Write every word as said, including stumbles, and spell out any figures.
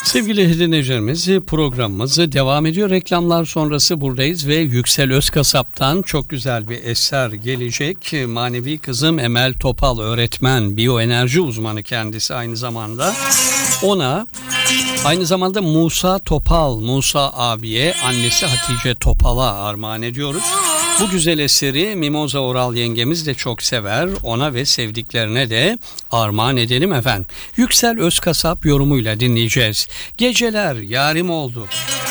Sevgili dinleyicilerimiz, programımız devam ediyor. Reklamlar sonrası buradayız ve Yüksel Özkasap'tan çok güzel bir eser gelecek. Manevi kızım Emel Topal, öğretmen, biyoenerji uzmanı kendisi aynı zamanda. Ona aynı zamanda Musa Topal, Musa abiye annesi Hatice Topal'a armağan ediyoruz. Bu güzel eseri Mimoza Oral yengemiz de çok sever. Ona ve sevdiklerine de armağan edelim efendim. Yüksel Özkasap yorumuyla dinleyeceğiz. Geceler yarim oldu,